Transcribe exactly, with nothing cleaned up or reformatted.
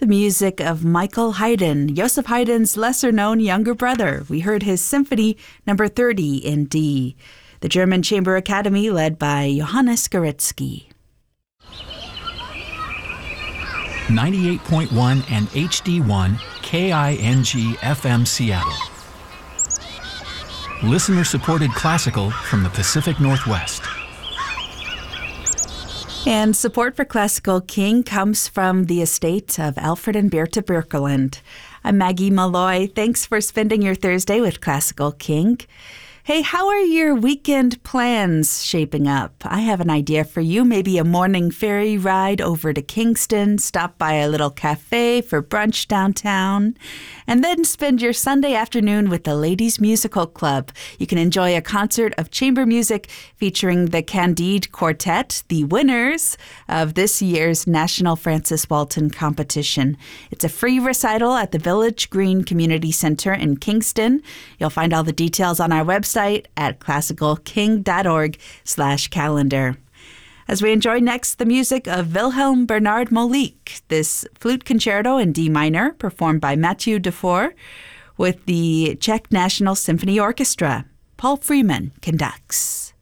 The music of Michael Haydn, Joseph Haydn's lesser-known younger brother. We heard his Symphony Number thirty in D. The German Chamber Academy led by Johannes Goretzky. ninety-eight point one and H D one K I N G F M Seattle. Listener-supported classical from the Pacific Northwest. And support for Classical King comes from the estate of Alfred and Berta Birkeland. I'm Maggie Malloy. Thanks for spending your Thursday with Classical King. Hey, how are your weekend plans shaping up? I have an idea for you. Maybe a morning ferry ride over to Kingston, stop by a little cafe for brunch downtown, and then spend your Sunday afternoon with the Ladies Musical Club. You can enjoy a concert of chamber music featuring the Candide Quartet, the winners of this year's National Francis Walton competition. It's a free recital at the Village Green Community Center in Kingston. You'll find all the details on our website at classicalking.org slash calendar. As we enjoy next the music of Wilhelm Bernard Molik, this flute concerto in D minor performed by Mathieu Dufour with the Czech National Symphony Orchestra. Paul Freeman conducts.